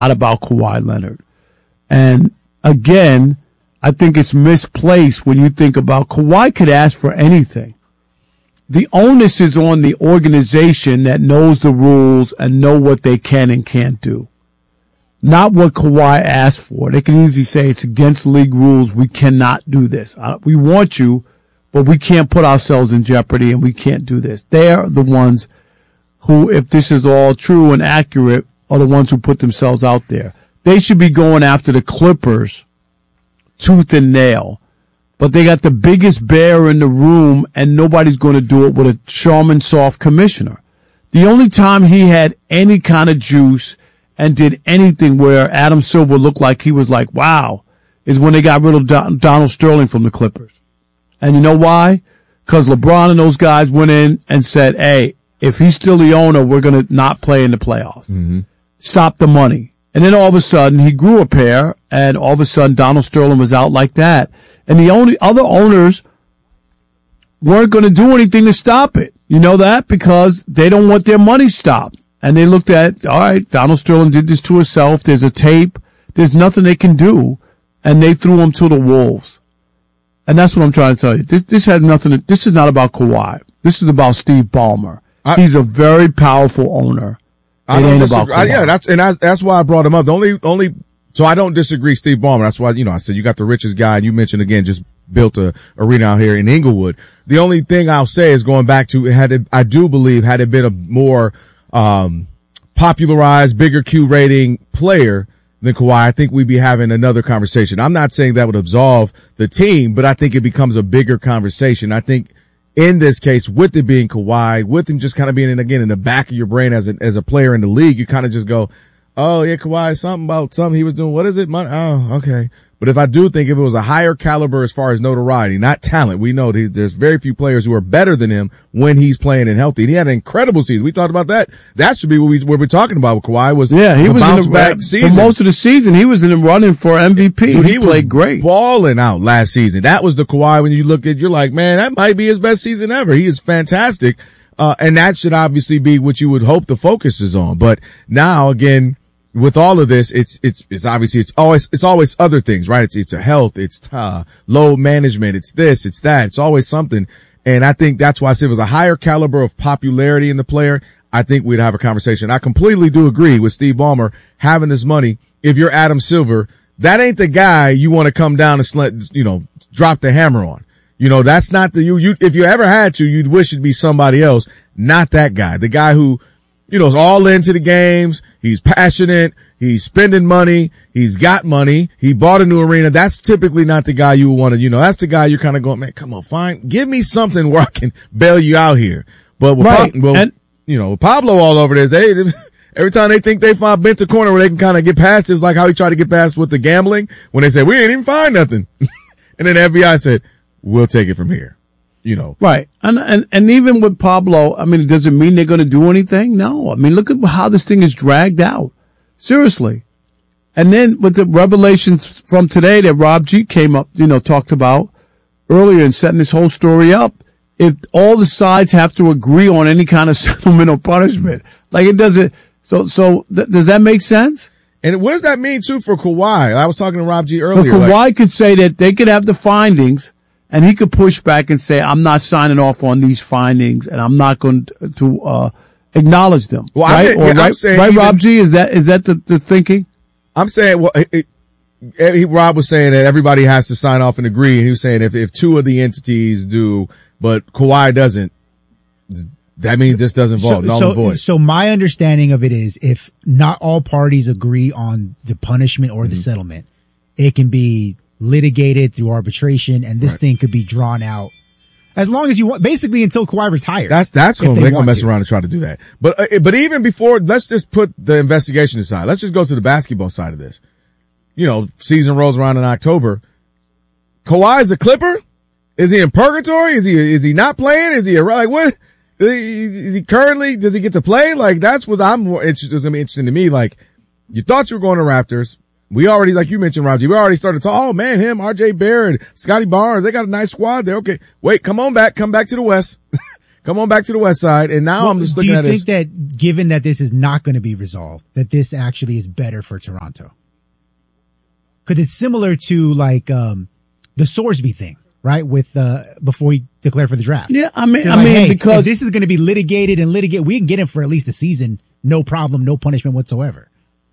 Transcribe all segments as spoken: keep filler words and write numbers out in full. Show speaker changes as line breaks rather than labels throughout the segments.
about Kawhi Leonard. And again, I think it's misplaced when you think about Kawhi could ask for anything. The onus is on the organization that knows the rules and know what they can and can't do. Not what Kawhi asked for. They can easily say it's against league rules. We cannot do this. We want you, but we can't put ourselves in jeopardy and we can't do this. They're the ones who, if this is all true and accurate, are the ones who put themselves out there. They should be going after the Clippers tooth and nail. But they got the biggest bear in the room and nobody's going to do it with a Charmin soft commissioner. The only time he had any kind of juice and did anything where Adam Silver looked like he was like, wow, is when they got rid of Don- Donald Sterling from the Clippers. And you know why? Because LeBron and those guys went in and said, hey, if he's still the owner, we're going to not play in the playoffs.
Mm-hmm.
Stop the money. And then all of a sudden, he grew a pair, and all of a sudden, Donald Sterling was out like that. And the only other owners weren't going to do anything to stop it. You know that? Because they don't want their money stopped. And they looked at, all right, Donald Sterling did this to himself. There's a tape. There's nothing they can do. And they threw him to the wolves. And that's what I'm trying to tell you. This, this has nothing to, this is not about Kawhi. This is about Steve Ballmer. I, He's a very powerful owner.
I
it
don't
ain't
disagree.
about
I, yeah, that's, and I, that's why I brought him up. The only, only, so I don't disagree, Steve Ballmer. That's why, you know, I said you got the richest guy, and you mentioned again, just built a arena out here in Inglewood. The only thing I'll say is going back to, had it, I do believe, had it been a more, um, popularized, bigger Q rating player than Kawhi, I think we'd be having another conversation. I'm not saying that would absolve the team, but I think it becomes a bigger conversation. I think in this case, with it being Kawhi, with him just kind of being in, again, in the back of your brain as a, as a player in the league, you kind of just go, oh yeah, Kawhi, something about something he was doing. What is it? Money? Oh, okay. But if I do think if it was a higher caliber as far as notoriety, not talent, we know there's very few players who are better than him when he's playing and healthy. And he had an incredible season. We talked about that. That should be what, we, what we're talking about with Kawhi was
yeah, he was
bounce
in the,
back season.
For most of the season, he was in the running for M V P.
Dude,
he,
he
played
was
great.
balling out last season. That was the Kawhi when you look at, you're like, man, that might be his best season ever. He is fantastic. Uh, and that should obviously be what you would hope the focus is on. But now again, with all of this, it's, it's, it's obviously, it's always, it's always other things, right? It's, it's a health, it's, uh, load management, it's this, it's that, it's always something. And I think that's why I said it was a higher caliber of popularity in the player. I think we'd have a conversation. I completely do agree with Steve Ballmer having this money. If you're Adam Silver, that ain't the guy you want to come down and slant, you know, drop the hammer on. You know, that's not the, you, you, if you ever had to, you'd wish it'd be somebody else, not that guy. The guy who, you know, is all into the games. He's passionate. He's spending money. He's got money. He bought a new arena. That's typically not the guy you would want to, you know, that's the guy you're kind of going, man, come on, fine. Give me something where I can bail you out here. But with,
right.
pa- well,
and-
you know, with Pablo all over this, they, every time they think they find bent a corner where they can kind of get past, it's like how he tried to get past with the gambling when they said, we ain't even find nothing. And then the F B I said, we'll take it from here. You know.
Right. And, and, and even with Pablo, I mean, does it mean they're going to do anything? No. I mean, look at how this thing is dragged out. Seriously. And then with the revelations from today that Rob G came up, you know, talked about earlier and setting this whole story up, if all the sides have to agree on any kind of settlement or punishment, like it doesn't, so, so th- does that make sense?
And what does that mean too for Kawhi? I was talking to Rob G earlier.
So Kawhi
like,
could say that they could have the findings, and he could push back and say, I'm not signing off on these findings, and I'm not going to uh acknowledge them.
Well,
right?
I mean,
or
yeah,
right,
I'm saying
right
even,
Rob G? Is that is that the, the thinking?
I'm saying, well, it, it, he, Rob was saying that everybody has to sign off and agree, and he was saying if, if two of the entities do, but Kawhi doesn't, that means this doesn't vote,
so,
null
so,
and void.
So my understanding of it is if not all parties agree on the punishment or the mm-hmm. settlement, it can be litigated through arbitration, and this right. thing could be drawn out as long as you want, basically until Kawhi retires.
That's, that's going to, they're going to mess
to.
around and try to do that. But, uh, but even before, let's just put the investigation aside. Let's just go to the basketball side of this. You know, season rolls around in October. Kawhi is a Clipper? Is he in purgatory? Is he, is he not playing? Is he a, like what? Is he currently, does he get to play? Like that's what I'm more interested, it's going to be interesting to me. Like you thought you were going to Raptors. We already, like you mentioned, Rob G, we already started to talk, oh man, him, R J Barrett, Scotty Barnes, they got a nice squad there. Okay. Wait, come on back. Come back to the West. Come on back to the West Side. And now
well,
I'm just looking at
this. Do you
this.
think that given that this is not going to be resolved, that this actually is better for Toronto? Because it's similar to like um, the Sorsby thing, right? With uh, before we declare for the draft.
Yeah, I mean,
They're
I
like,
mean,
hey,
because
if this is going to be litigated and litigated, we can get him for at least a season, no problem, no punishment whatsoever.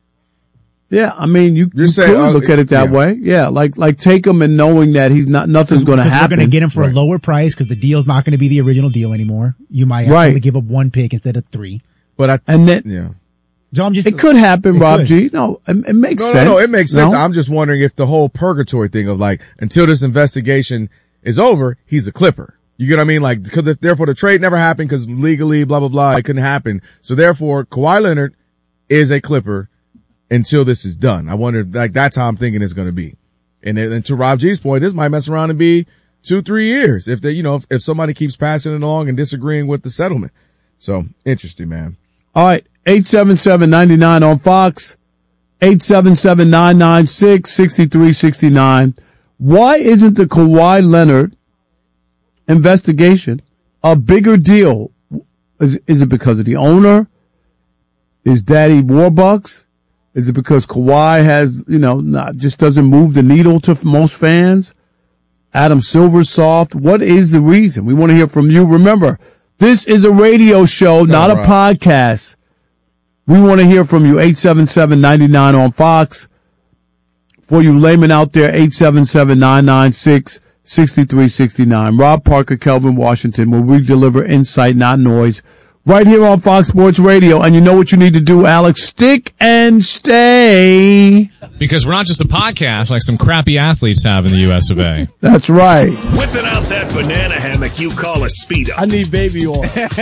yeah, I mean, you,
You're
you
saying,
could
uh,
look at it that
yeah.
way. Yeah, like like take him and knowing that he's not nothing's going to
Because
happen.
We're going to get him for
Right.
a lower price because the deal's not going to be the original deal anymore. You might have
Right.
to give up one pick instead of three.
But I,
and then
yeah.
So I'm just.
it could happen,
It
Rob
could.
G. No, it, it makes
No,
sense.
no, no, it makes sense.
No?
I'm just wondering if the whole purgatory thing of like, until this investigation is over, he's a Clipper. You get what I mean? Like, because therefore the trade never happened because legally, blah, blah, blah, it couldn't happen. So therefore, Kawhi Leonard is a Clipper until this is done. I wonder, like, that's how I'm thinking it's going to be. And, then- and to Rob G's point, this might mess around and be two, three years if they, you know, if, if somebody keeps passing it along and disagreeing with the settlement. So interesting, man.
All right, eight seven seven, nine nine on Fox, eight seven seven, nine nine six, six three six nine. Why isn't the Kawhi Leonard investigation a bigger deal? Is, is it because of the owner? Is Daddy Warbucks? Is it because Kawhi has, you know, not, just doesn't move the needle to most fans? Adam Silver's soft. What is the reason? We want to hear from you. Remember, this is a radio show, not a podcast. We want to hear from you. eight seven seven, nine nine on Fox. For you laymen out there, eight seven seven, nine nine six, six three six nine. Rob Parker, Kelvin Washington, where we deliver insight, not noise. Right here on Fox Sports Radio. And you know what you need to do, Alex? Stick and stay.
Because we're not just a podcast like some crappy athletes have in the U S of A.
That's right.
Whipping out that banana hammock you call a Speedo.
I need baby oil.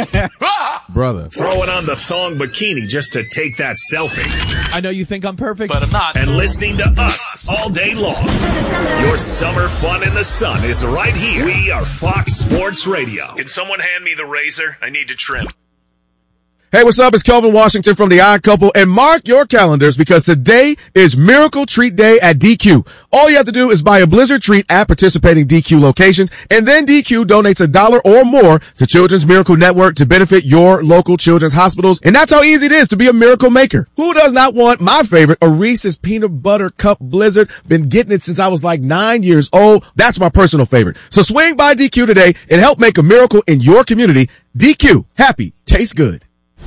Brother.
Throwing on the thong bikini just to take that selfie.
I know you think I'm perfect, but I'm not.
And listening to us all day long. Your summer fun in the sun is right here. We are Fox Sports Radio. Can someone hand me the razor? I need to trim.
Hey, what's up? It's Kelvin Washington from The Odd Couple, and mark your calendars because today is Miracle Treat Day at D Q. All you have to do is buy a Blizzard treat at participating D Q locations, and then D Q donates a dollar or more to Children's Miracle Network to benefit your local children's hospitals. And that's how easy it is to be a miracle maker. Who does not want my favorite, a Reese's Peanut Butter Cup Blizzard? Been getting it since I was like nine years old. That's my personal favorite. So swing by D Q today and help make a miracle in your community. D Q, happy, tastes good.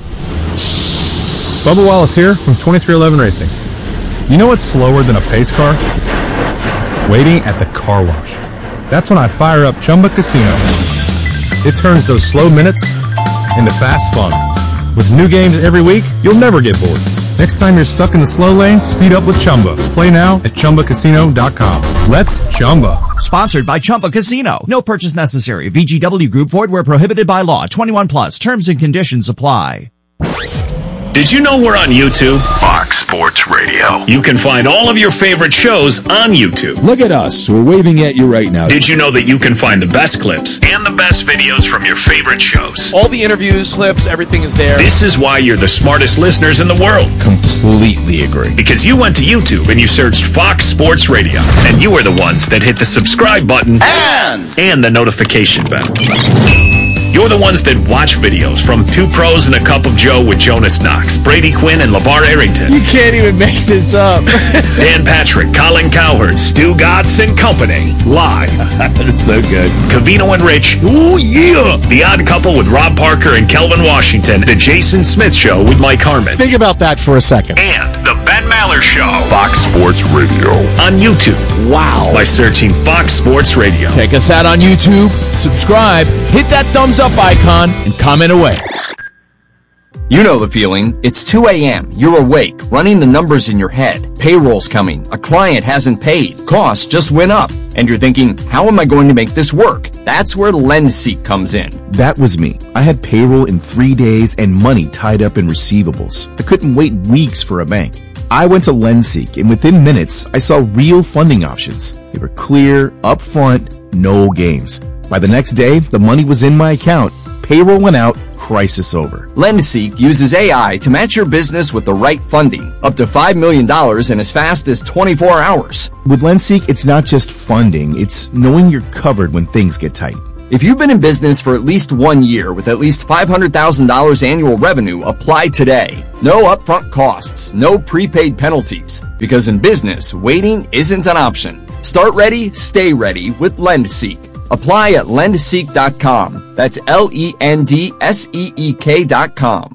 Bubba Wallace here from twenty-three eleven Racing. You know what's slower than a pace car? Waiting at the car wash. That's when I fire up Chumba Casino. It turns those slow minutes into fast fun. With new games every week, you'll never get bored. Next time you're stuck in the slow lane, speed up with Chumba. Play now at Chumba Casino dot com. Let's Chumba.
Sponsored by Chumba Casino. No purchase necessary. V G W Group. Void where prohibited by law. twenty-one plus. Terms and conditions apply.
Did you know we're on YouTube?
Fox Sports Radio.
You can find all of your favorite shows on YouTube.
Look at us. We're waving at you right now.
Did you know that you can find the best clips and the best videos from your favorite shows?
All the interviews, clips, everything is there.
This is why you're the smartest listeners in the world.
Completely agree.
Because you went to YouTube and you searched Fox Sports Radio. And you were the ones that hit the subscribe button
And
and the notification bell. You're the ones that watch videos from Two Pros and a Cup of Joe with Jonas Knox, Brady Quinn, and LeVar Arrington.
You can't even make this up.
Dan Patrick, Colin Cowherd, Stu Gatz and Company. Live.
That's so good.
Cavino and Rich. Ooh, yeah. The Odd Couple with Rob Parker and Kelvin Washington. The Jason Smith Show with Mike Harmon.
Think about that for a second.
And The Ben Maller Show.
Fox Sports Radio.
On YouTube.
Wow.
By searching Fox Sports Radio.
Check us out on YouTube, subscribe, hit that thumbs up icon, and comment away.
You know the feeling. It's two a.m. You're awake, running the numbers in your head. Payroll's coming. A client hasn't paid. Costs just went up. And you're thinking, how am I going to make this work? That's where LendSeek comes in.
That was me. I had payroll in three days and money tied up in receivables. I couldn't wait weeks for a bank. I went to LendSeek, and within minutes, I saw real funding options. They were clear, upfront, no games. By the next day, the money was in my account. Payroll went out, crisis over.
LendSeek uses A I to match your business with the right funding, up to five million dollars in as fast as twenty-four hours.
With LendSeek, it's not just funding, it's knowing you're covered when things get tight.
If you've been in business for at least one year with at least five hundred thousand dollars annual revenue, apply today. No upfront costs, no prepaid penalties. Because in business, waiting isn't an option. Start ready, stay ready with LendSeek. Apply at lend seek dot com. That's L E N D S E E K dot com.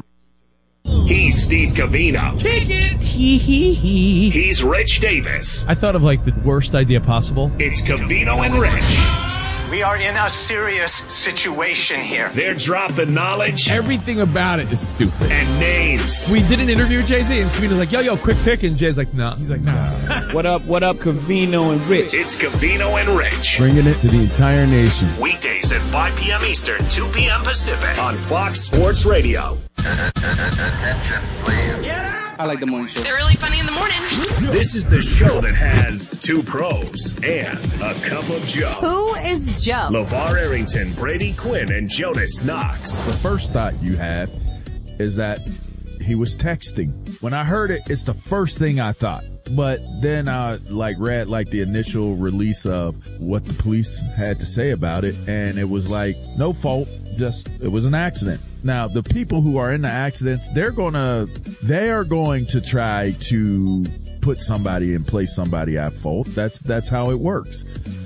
He's Steve Covino.
Kick it. Hee hee hee.
He's Rich Davis.
I thought of like the worst idea possible.
It's Covino and Rich.
We are in a serious situation here.
They're dropping knowledge.
Everything about it is stupid.
And names.
We did an interview with Jay-Z, and Covino's like, yo, yo, quick pick. And Jay's like, no. Nah. He's like, nah.
What up, what up, Covino and Rich?
It's Covino and Rich.
Bringing it to the entire nation.
Weekdays at five p.m. Eastern, two p.m. Pacific on Fox Sports Radio.
Attention, please. Get up!
I like the morning show.
They're really funny in the morning.
This is the show that has two pros and a cup of Joe.
Who is Joe?
LeVar Arrington, Brady Quinn, and Jonas Knox.
The first thought you have is that he was texting. When I heard it, it's the first thing I thought. But then I like read like the initial release of what the police had to say about it, and it was like no fault, just it was an accident. Now the people who are in the accidents, they're gonna they are going to try to put somebody and place somebody at fault. That's that's how it works.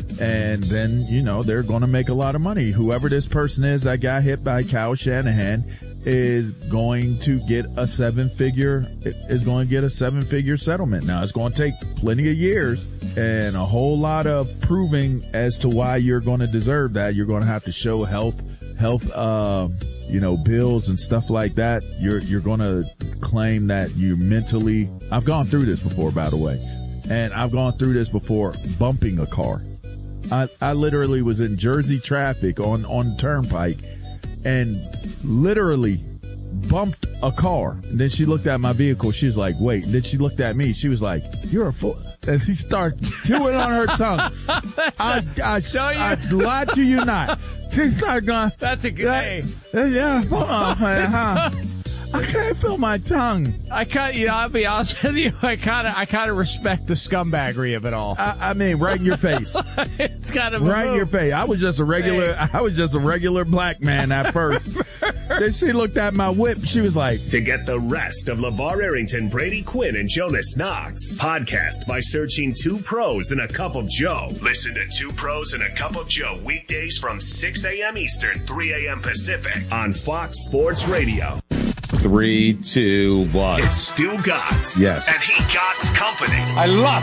And then, you know, they're going to make a lot of money. Whoever this person is that got hit by Kyle Shanahan is going to get a seven figure, is going to get a seven figure settlement. Now it's going to take plenty of years and a whole lot of proving as to why you're going to deserve that. You're going to have to show health, health, uh, you know, bills and stuff like that. You're, you're going to claim that you mentally, I've gone through this before, by the way, and I've gone through this before bumping a car. I, I literally was in Jersey traffic on, on Turnpike and literally bumped a car. And then she looked at my vehicle. She's like, wait. And then she looked at me. She was like, you're a fool. And she started chewing on her tongue. I, I, I, I lied to you not. She started going.
That's a good day.
Yeah, hold on. Huh? I can't feel my tongue.
I kind, you know, I'll be honest with you. I kind of, I kind of respect the scumbaggery of it all.
I, I mean, right in your face.
It's kind of
right in your face. I was just a regular. Hey. I was just a regular black man at first. Then she looked at my whip. She was like,
to get the rest of LeVar Arrington, Brady Quinn, and Jonas Knox podcast by searching Two Pros and a Cup of Joe. Listen to Two Pros and a Cup of Joe weekdays from six a.m. Eastern, three a.m. Pacific on Fox Sports Radio.
Three, two, one.
It's Stu Gatz.
Yes.
And he Gatz Company.
I love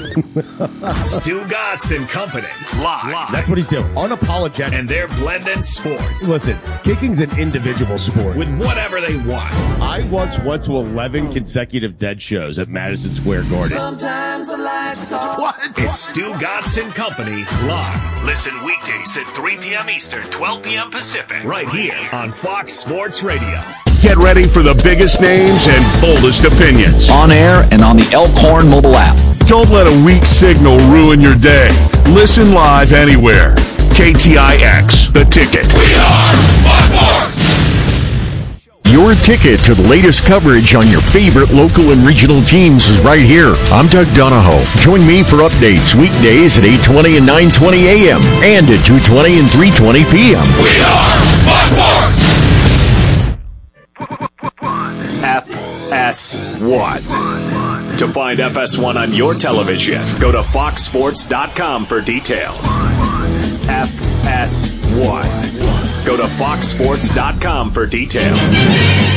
that.
Stu Gatz and Company. Live. Live.
That's what he's doing. Unapologetic.
And they're blending sports.
Listen, kicking's an individual sport.
With whatever they want.
I once went to eleven consecutive dead shows at Madison Square Garden.
Sometimes I like to talk.
What? It's Stu Gatz and Company live. Listen weekdays at three p.m. Eastern, twelve p.m. Pacific. Right here on Fox Sports Radio.
Get ready for the biggest names and boldest opinions.
On air and on the Elkhorn mobile app.
Don't let a weak signal ruin your day. Listen live anywhere. K T I X, The Ticket. We are Fox Sports.
Your ticket to the latest coverage on your favorite local and regional teams is right here. I'm Doug Donahoe. Join me for updates weekdays at eight twenty and nine twenty a.m. and at two twenty and three twenty p.m.
We are Fox Sports.
F S one. To find F S one on your television, go to fox sports dot com for details. F S one. Go to fox sports dot com for details.